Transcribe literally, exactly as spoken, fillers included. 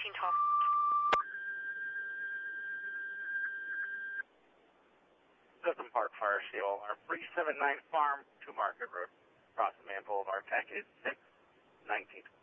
nineteen twelve. Clifton Park Fire C O R three seven nine Farm to Market Road. Across the Man Boulevard, package six nineteen.